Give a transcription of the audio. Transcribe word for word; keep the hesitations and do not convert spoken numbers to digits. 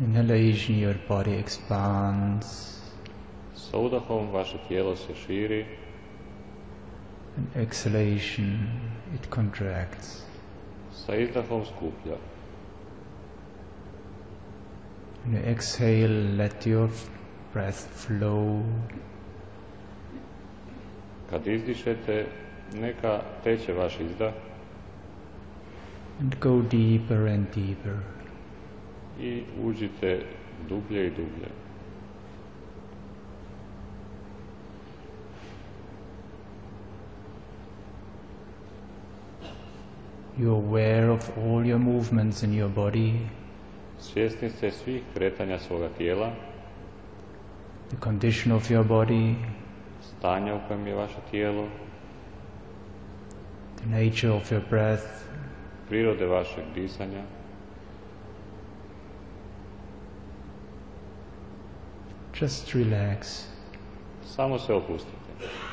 Inhalation, your body expands. Sa udahom vaše tijelo se širi. And exhalation, it contracts. Sa izdahom skuplja. When you exhale, let your breath flow. Kad izdišete, neka teče vaš izdah. And go deeper and deeper. I uđite dublje i dublje. You're aware of all your movements in your body. Svjesni ste svih kretanja svoga tijela. The condition of your body. Stanje u kojem je vaše tijelo. The nature of your breath. Prirode vašeg disanja. Just relax. Samo se opustite.